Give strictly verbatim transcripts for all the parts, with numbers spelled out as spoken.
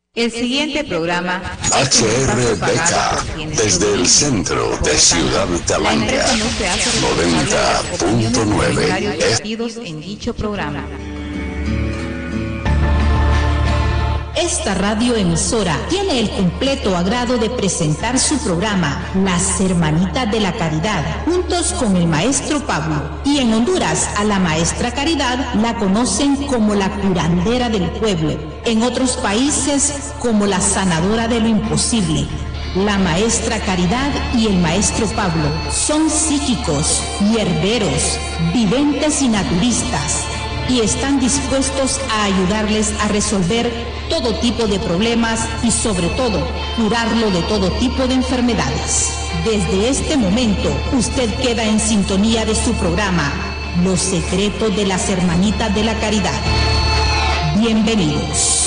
El siguiente programa H R B K, desde el centro de Ciudad Talanga, noventa punto nueve. en dicho programa. Esta radioemisora tiene el completo agrado de presentar su programa Las Hermanitas de la Caridad, juntos con el maestro Pablo. Y en Honduras, a la maestra Caridad la conocen como la curandera del pueblo. En otros países, como la sanadora de lo imposible. La maestra Caridad y el maestro Pablo son psíquicos, hierberos, videntes y naturistas, y están dispuestos a ayudarles a resolver todo tipo de problemas y sobre todo curarlo de todo tipo de enfermedades. Desde este momento usted queda en sintonía de su programa Los Secretos de las Hermanitas de la Caridad. Bienvenidos.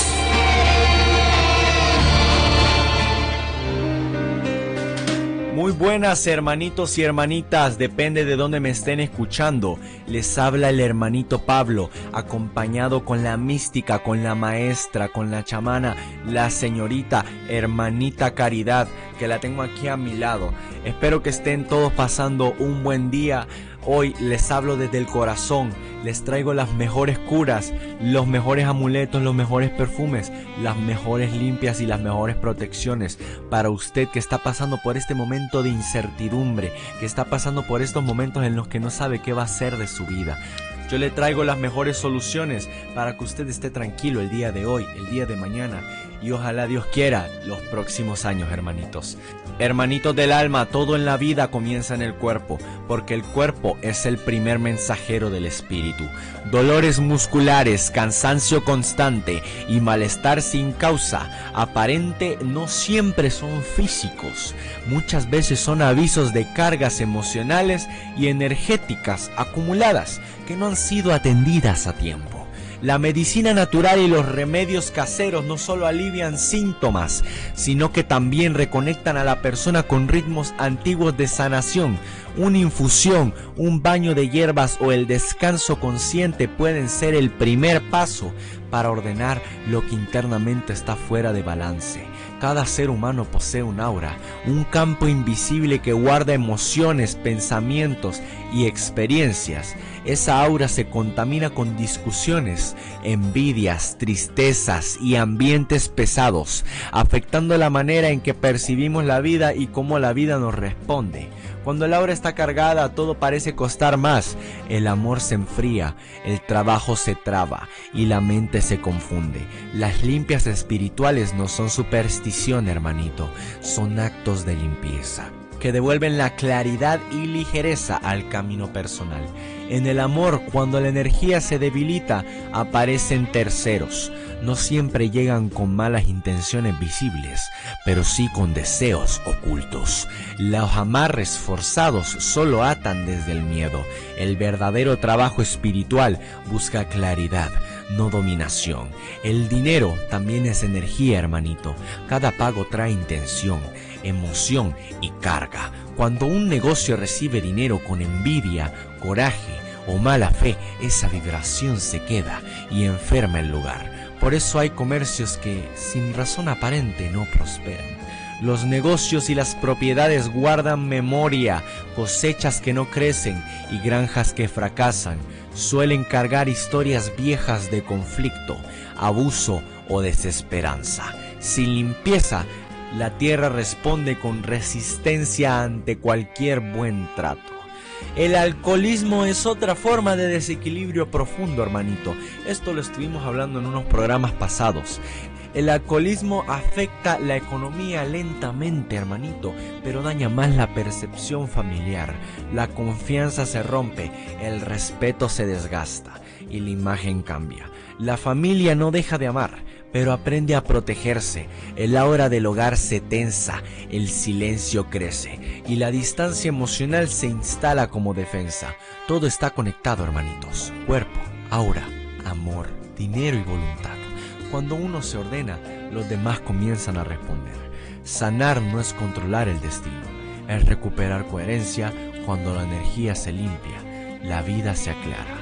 Muy buenas, hermanitos y hermanitas, depende de dónde me estén escuchando. Les habla el hermanito Pablo, acompañado con la mística, con la maestra, con la chamana, la señorita hermanita Caridad, que la tengo aquí a mi lado. Espero que estén todos pasando un buen día. Hoy les hablo desde el corazón, les traigo las mejores curas, los mejores amuletos, los mejores perfumes, las mejores limpias y las mejores protecciones para usted que está pasando por este momento de incertidumbre, que está pasando por estos momentos en los que no sabe qué va a hacer de su vida. Yo le traigo las mejores soluciones para que usted esté tranquilo el día de hoy, el día de mañana y ojalá Dios quiera los próximos años, hermanitos. Hermanitos del alma, todo en la vida comienza en el cuerpo, porque el cuerpo es el primer mensajero del espíritu. Dolores musculares, cansancio constante y malestar sin causa aparente no siempre son físicos. Muchas veces son avisos de cargas emocionales y energéticas acumuladas que no han sido atendidas a tiempo. La medicina natural y los remedios caseros no solo alivian síntomas, sino que también reconectan a la persona con ritmos antiguos de sanación. Una infusión, un baño de hierbas o el descanso consciente pueden ser el primer paso para ordenar lo que internamente está fuera de balance. Cada ser humano posee un aura, un campo invisible que guarda emociones, pensamientos y experiencias. Esa aura se contamina con discusiones, envidias, tristezas y ambientes pesados, afectando la manera en que percibimos la vida y cómo la vida nos responde. Cuando el aura está cargada, todo parece costar más. El amor se enfría, el trabajo se traba y la mente se confunde. Las limpias espirituales no son superstición, hermanito, son actos de limpieza que devuelven la claridad y ligereza al camino personal. En el amor, cuando la energía se debilita, aparecen terceros. No siempre llegan con malas intenciones visibles, pero sí con deseos ocultos. Los amarres forzados solo atan desde el miedo. El verdadero trabajo espiritual busca claridad, no dominación. El dinero también es energía, hermanito. Cada pago trae intención, emoción y carga. Cuando un negocio recibe dinero con envidia, coraje o mala fe, esa vibración se queda y enferma el lugar. Por eso hay comercios que, sin razón aparente, no prosperan. Los negocios y las propiedades guardan memoria, cosechas que no crecen y granjas que fracasan. Suelen cargar historias viejas de conflicto, abuso o desesperanza. Sin limpieza, la tierra responde con resistencia ante cualquier buen trato. El alcoholismo es otra forma de desequilibrio profundo, hermanito. Esto lo estuvimos hablando en unos programas pasados. El alcoholismo afecta la economía lentamente, hermanito, pero daña más la percepción familiar. La confianza se rompe, el respeto se desgasta y la imagen cambia. La familia no deja de amar, pero aprende a protegerse. El aura del hogar se tensa, el silencio crece y la distancia emocional se instala como defensa. Todo está conectado, hermanitos. Cuerpo, aura, amor, dinero y voluntad. Cuando uno se ordena, los demás comienzan a responder. Sanar no es controlar el destino, es recuperar coherencia. Cuando la energía se limpia, la vida se aclara.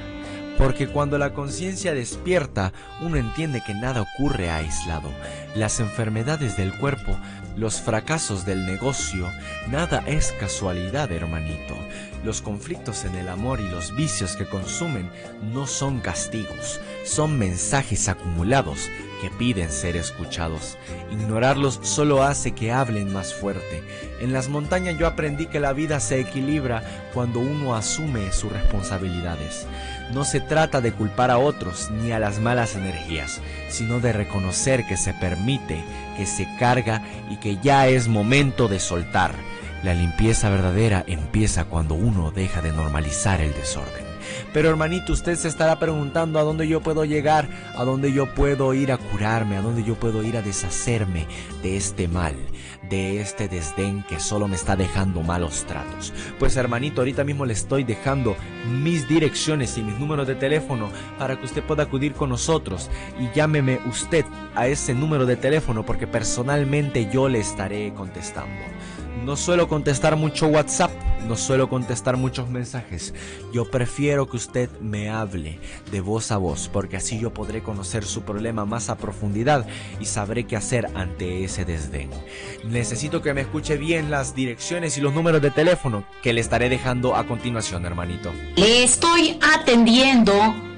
Porque cuando la conciencia despierta, uno entiende que nada ocurre aislado. Las enfermedades del cuerpo, los fracasos del negocio, nada es casualidad, hermanito. Los conflictos en el amor y los vicios que consumen no son castigos, son mensajes acumulados que piden ser escuchados. Ignorarlos solo hace que hablen más fuerte. En las montañas yo aprendí que la vida se equilibra cuando uno asume sus responsabilidades. No se trata de culpar a otros ni a las malas energías, sino de reconocer que se permite, que se carga y que ya es momento de soltar. La limpieza verdadera empieza cuando uno deja de normalizar el desorden. Pero hermanito, usted se estará preguntando a dónde yo puedo llegar, a dónde yo puedo ir a curarme, a dónde yo puedo ir a deshacerme de este mal, de este desdén que solo me está dejando malos tratos. Pues hermanito, ahorita mismo le estoy dejando mis direcciones y mis números de teléfono para que usted pueda acudir con nosotros y llámeme usted a ese número de teléfono porque personalmente yo le estaré contestando. No suelo contestar mucho WhatsApp, no suelo contestar muchos mensajes. Yo prefiero que usted me hable de voz a voz, porque así yo podré conocer su problema más a profundidad y sabré qué hacer ante ese desdén. Necesito que me escuche bien las direcciones y los números de teléfono que le estaré dejando a continuación, hermanito. Le estoy atendiendo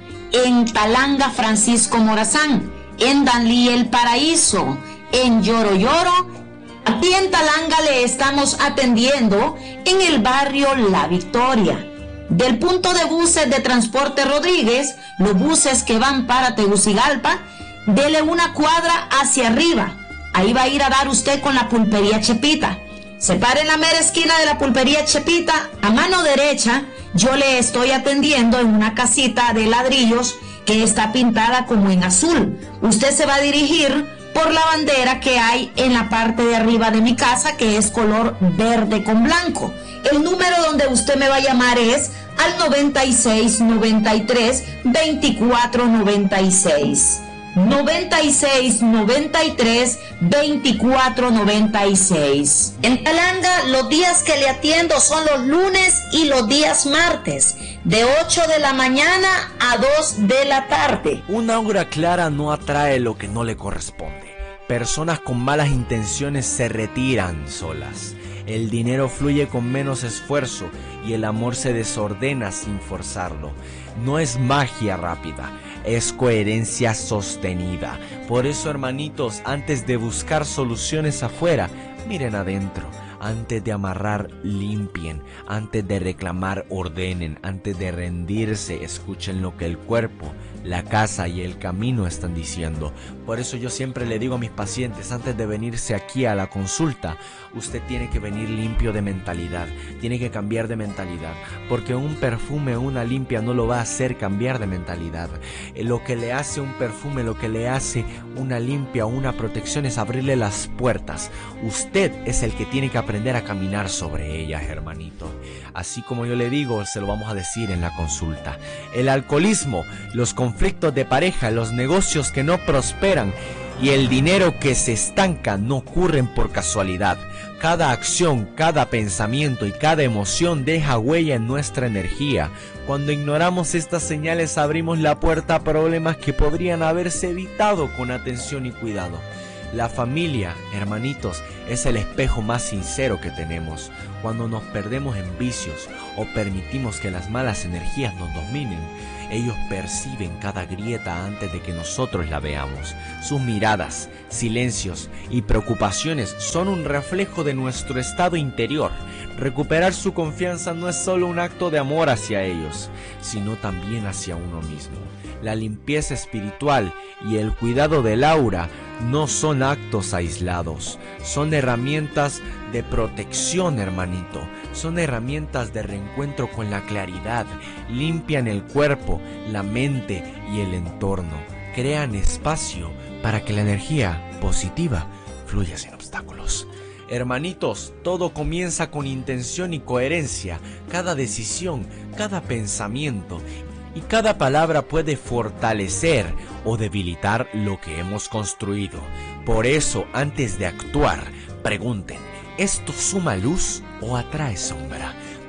en Talanga Francisco Morazán, en Danlí El Paraíso, en Lloro Lloro. Aquí en Talanga le estamos atendiendo en el barrio La Victoria. Del punto de buses de Transporte Rodríguez, los buses que van para Tegucigalpa, dele una cuadra hacia arriba. Ahí va a ir a dar usted con la pulpería Chepita. Se para en la mera esquina de la pulpería Chepita, a mano derecha, yo le estoy atendiendo en una casita de ladrillos que está pintada como en azul. Usted se va a dirigir por la bandera que hay en la parte de arriba de mi casa, que es color verde con blanco. El número donde usted me va a llamar es al noventa y seis, noventa y tres, veinticuatro noventa y seis. noventa y seis, noventa y tres, veinticuatro noventa y seis. En Talanga los días que le atiendo son los lunes y los días martes, de ocho de la mañana a dos de la tarde. Una aura clara no atrae lo que no le corresponde. Personas con malas intenciones se retiran solas. El dinero fluye con menos esfuerzo y el amor se desordena sin forzarlo. No es magia rápida, es coherencia sostenida. Por eso, hermanitos, antes de buscar soluciones afuera, miren adentro. Antes de amarrar, limpien. Antes de reclamar, ordenen. Antes de rendirse, escuchen lo que el cuerpo, la casa y el camino están diciendo. Por eso yo siempre le digo a mis pacientes, antes de venirse aquí a la consulta, usted tiene que venir limpio de mentalidad, tiene que cambiar de mentalidad, porque un perfume o una limpia no lo va a hacer cambiar de mentalidad. Lo que le hace un perfume, lo que le hace una limpia o una protección es abrirle las puertas. Usted es el que tiene que aprender a caminar sobre ellas, hermanito. Así como yo le digo, se lo vamos a decir en la consulta. El alcoholismo, los conflictos de pareja, los negocios que no prosperan y el dinero que se estanca no ocurren por casualidad. Cada acción, cada pensamiento y cada emoción deja huella en nuestra energía. Cuando ignoramos estas señales abrimos la puerta a problemas que podrían haberse evitado con atención y cuidado. La familia, hermanitos, es el espejo más sincero que tenemos. Cuando nos perdemos en vicios o permitimos que las malas energías nos dominen, ellos perciben cada grieta antes de que nosotros la veamos. Sus miradas, silencios y preocupaciones son un reflejo de nuestro estado interior. Recuperar su confianza no es solo un acto de amor hacia ellos, sino también hacia uno mismo. La limpieza espiritual y el cuidado del aura no son actos aislados, son herramientas de protección, hermanito. Son herramientas de reencuentro con la claridad. Limpian el cuerpo, la mente y el entorno. Crean espacio para que la energía positiva fluya sin obstáculos. Hermanitos, todo comienza con intención y coherencia. Cada decisión, cada pensamiento y cada palabra puede fortalecer o debilitar lo que hemos construido. Por eso, antes de actuar, pregunten, ¿esto suma luz o atrae sombra?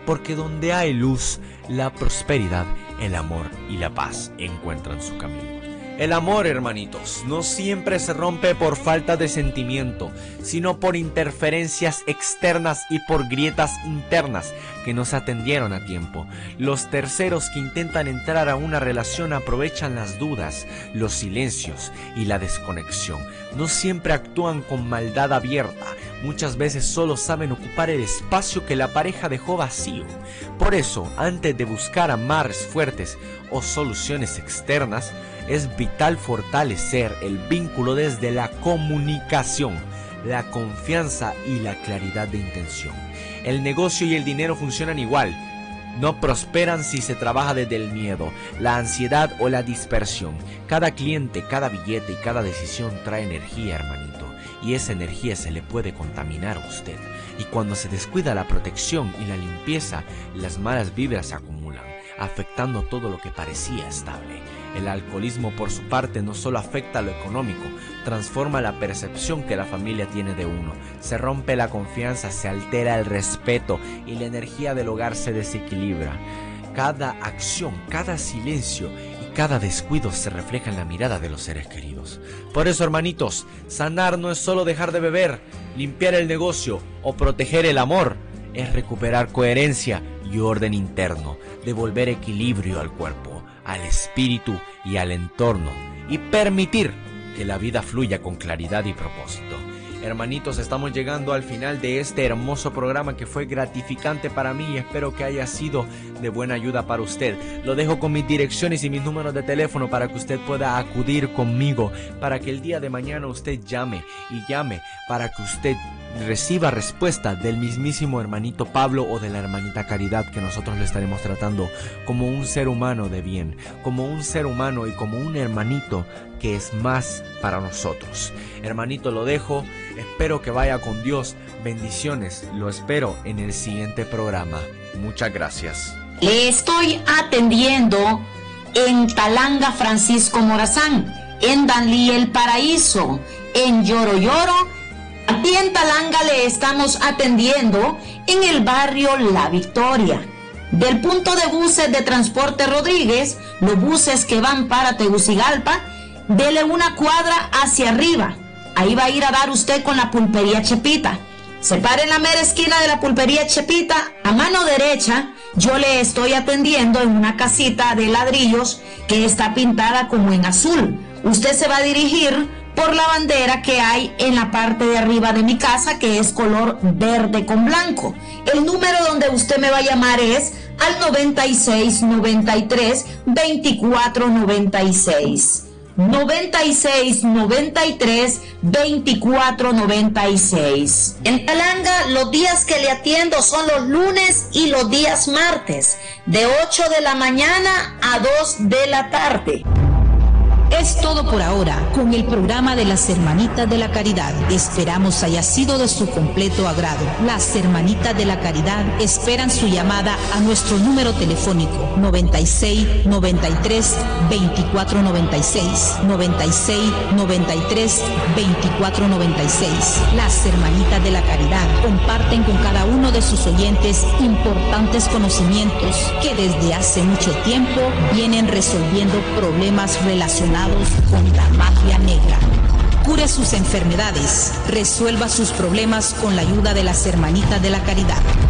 porque donde hay luz, la prosperidad, el amor y la paz encuentran su camino. El amor, hermanitos, no siempre se rompe por falta de sentimiento, sino por interferencias externas y por grietas internas que no se atendieron a tiempo. Los terceros que intentan entrar a una relación aprovechan las dudas, los silencios y la desconexión. No siempre actúan con maldad abierta, muchas veces solo saben ocupar el espacio que la pareja dejó vacío. Por eso, antes de buscar amarres fuertes o soluciones externas, es vital fortalecer el vínculo desde la comunicación, la confianza y la claridad de intención. El negocio y el dinero funcionan igual. No prosperan si se trabaja desde el miedo, la ansiedad o la dispersión. Cada cliente, cada billete y cada decisión trae energía, hermanito. Y esa energía se le puede contaminar a usted. Y cuando se descuida la protección y la limpieza, las malas vibras se acumulan, afectando todo lo que parecía estable. El alcoholismo, por su parte, no solo afecta a lo económico, transforma la percepción que la familia tiene de uno. Se rompe la confianza, se altera el respeto y la energía del hogar se desequilibra. Cada acción, cada silencio y cada descuido se refleja en la mirada de los seres queridos. Por eso, hermanitos, sanar no es solo dejar de beber, limpiar el negocio o proteger el amor. Es recuperar coherencia y orden interno, devolver equilibrio al cuerpo, al espíritu y al entorno, y permitir que la vida fluya con claridad y propósito. Hermanitos, estamos llegando al final de este hermoso programa que fue gratificante para mí y espero que haya sido de buena ayuda para usted. Lo dejo con mis direcciones y mis números de teléfono para que usted pueda acudir conmigo, para que el día de mañana usted llame y llame para que usted reciba respuesta del mismísimo hermanito Pablo o de la hermanita Caridad, que nosotros le estaremos tratando como un ser humano de bien, como un ser humano y como un hermanito que es más para nosotros. Hermanito, lo dejo, espero que vaya con Dios, bendiciones, lo espero en el siguiente programa. Muchas gracias. Le estoy atendiendo en Talanga Francisco Morazán, en Danlí El Paraíso, en Lloro Lloro. Aquí en Talanga le estamos atendiendo en el barrio La Victoria. Del punto de buses de Transporte Rodríguez, los buses que van para Tegucigalpa, dele una cuadra hacia arriba. Ahí va a ir a dar usted con la pulpería Chepita. Se para en la mera esquina de la pulpería Chepita, a mano derecha, yo le estoy atendiendo en una casita de ladrillos que está pintada como en azul. Usted se va a dirigir por la bandera que hay en la parte de arriba de mi casa, que es color verde con blanco. El número donde usted me va a llamar es al noventa y seis, noventa y tres, veinticuatro noventa y seis. noventa y seis, noventa y tres, veinticuatro noventa y seis. En Talanga, los días que le atiendo son los lunes y los días martes, de ocho de la mañana a dos de la tarde. Es todo por ahora con el programa de las Hermanitas de la Caridad. Esperamos haya sido de su completo agrado. Las Hermanitas de la Caridad esperan su llamada a nuestro número telefónico noventa y seis, noventa y tres, veinticuatro noventa y seis, noventa y seis, noventa y tres, veinticuatro noventa y seis. Las Hermanitas de la Caridad comparten con cada uno de sus oyentes importantes conocimientos que desde hace mucho tiempo vienen resolviendo problemas relacionados con la magia negra. Cure sus enfermedades, resuelva sus problemas con la ayuda de las Hermanitas de la Caridad.